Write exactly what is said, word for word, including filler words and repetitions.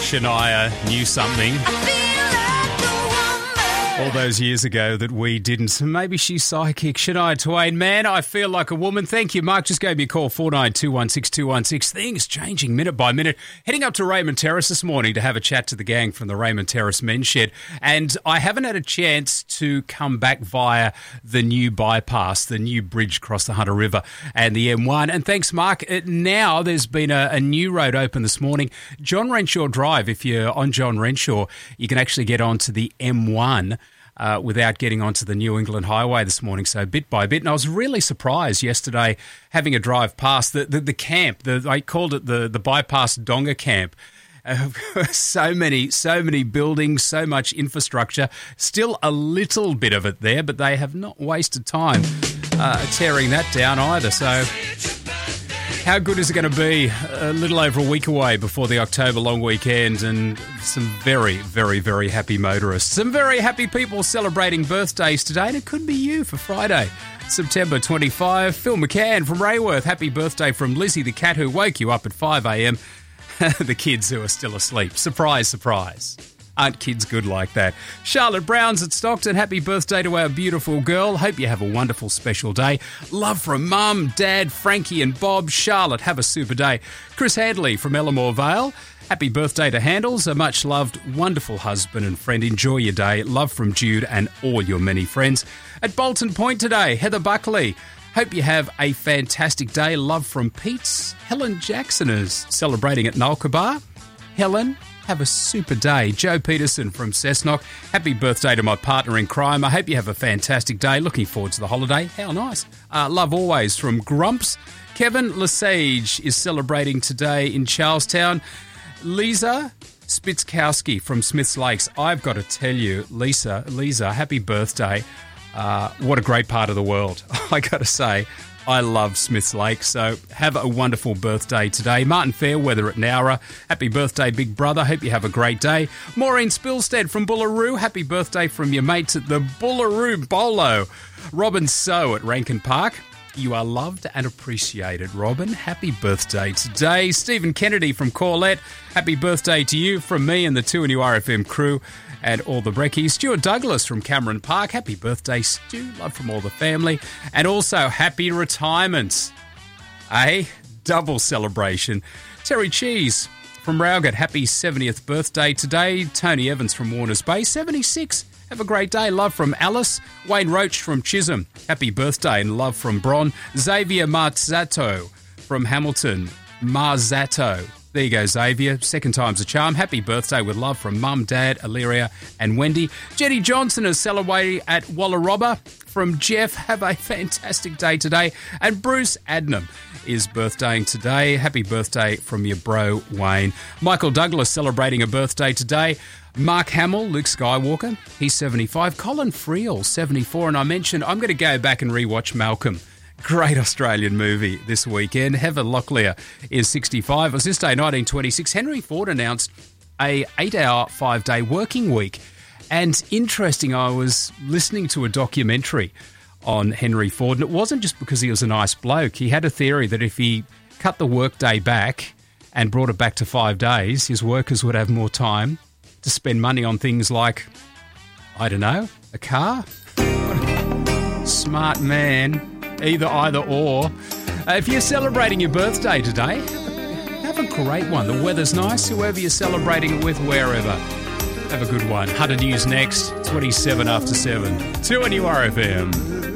Shania knew something all those years ago that we didn't. Maybe she's psychic. Shania Twain, man, I feel like a woman. Thank you, Mark. Just gave me a call, four nine two one six two one six. Things changing minute by minute. Heading up to Raymond Terrace this morning to have a chat to the gang from the Raymond Terrace Men's Shed. And I haven't had a chance to come back via the new bypass, the new bridge across the Hunter River and the M one. And thanks, Mark. It, now there's been a, a new road open this morning. John Renshaw Drive, if you're on John Renshaw, you can actually get onto the M one. Uh, without getting onto the New England Highway this morning, so bit by bit. And I was really surprised yesterday having a drive past the, the, the camp. The, I called it the, the bypass Donga camp. Uh, so many, so many buildings, so much infrastructure. Still a little bit of it there, but they have not wasted time uh, tearing that down either. So how good is it going to be a little over a week away before the October long weekend, and some very, very, very happy motorists. Some very happy people celebrating birthdays today, and it could be you for Friday, September twenty-fifth. Phil McCann from Rayworth, happy birthday from Lizzie the cat who woke you up at five a.m. The kids who are still asleep. Surprise, surprise. Aren't kids good like that? Charlotte Brown's at Stockton. Happy birthday to our beautiful girl. Hope you have a wonderful special day. Love from Mum, Dad, Frankie and Bob. Charlotte, have a super day. Chris Handley from Ellamore Vale. Happy birthday to Handles, a much-loved, wonderful husband and friend. Enjoy your day. Love from Jude and all your many friends. At Bolton Point today, Heather Buckley. Hope you have a fantastic day. Love from Pete's. Helen Jackson is celebrating at Nulkabar. Helen, have a super day. Joe Peterson from Cessnock. Happy birthday to my partner in crime. I hope you have a fantastic day. Looking forward to the holiday. How nice. Uh, love always from Grumps. Kevin Lesage is celebrating today in Charlestown. Lisa Spitzkowski from Smiths Lakes. I've got to tell you, Lisa, Lisa, happy birthday. Uh, what a great part of the world. I got to say, I love Smiths Lake, so have a wonderful birthday today. Martin Fairweather at Nowra, happy birthday, big brother. Hope you have a great day. Maureen Spilstead from Bullaroo, happy birthday from your mates at the Bullaroo Bolo. Robin So at Rankin Park. You are loved and appreciated, Robin. Happy birthday today. Stephen Kennedy from Corlette, happy birthday to you from me and the two N U R F M crew and all the brekkies. Stuart Douglas from Cameron Park, happy birthday, Stu. Love from all the family. And also, happy retirement. A double celebration. Terry Cheese from Rowgate, happy seventieth birthday today. Tony Evans from Warners Bay, seventy-six. Have a great day. Love from Alice. Wayne Roach from Chisholm, happy birthday and love from Bron. Xavier Marzato from Hamilton, Marzato. There you go, Xavier. Second time's a charm. Happy birthday with love from Mum, Dad, Illyria and Wendy. Jenny Johnson is celebrating at Wallarobba. From Jeff, have a fantastic day today. And Bruce Adnam is birthdaying today. Happy birthday from your bro, Wayne. Michael Douglas celebrating a birthday today. Mark Hamill, Luke Skywalker, he's seventy-five. Colin Friel, seventy-four. And I mentioned I'm going to go back and rewatch Malcolm. Great Australian movie this weekend. Heather Locklear is sixty-five. It was this day, nineteen twenty-six. Henry Ford announced a eight-hour, five-day working week. And interesting, I was listening to a documentary on Henry Ford, and it wasn't just because he was a nice bloke. He had a theory that if he cut the workday back and brought it back to five days, his workers would have more time to spend money on things like, I don't know, a car? Smart man. Either, either, or. Uh, if you're celebrating your birthday today, have a great one. The weather's nice, whoever you're celebrating it with, wherever. Have a good one. Hunter News next, twenty-seven after seven. two N U R F M.